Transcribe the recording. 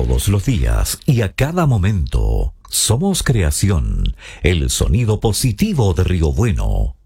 Todos los días y a cada momento somos creación, el sonido positivo de Río Bueno.